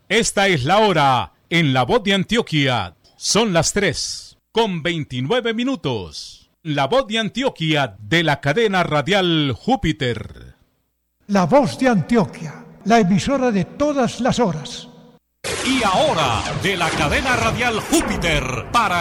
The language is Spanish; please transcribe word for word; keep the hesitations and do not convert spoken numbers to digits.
Esta es la hora en La Voz de Antioquia. Son las tres con veintinueve minutos. La Voz de Antioquia de la cadena radial Júpiter. La Voz de Antioquia, la emisora de todas las horas. Y ahora, de la cadena radial Júpiter, para